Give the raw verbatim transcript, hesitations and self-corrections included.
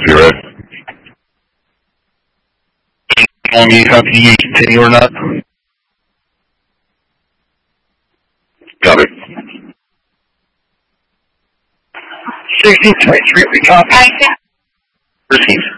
You're right. How long you have to use continue or not? Got it. sixteen twenty-three, we copy. Received.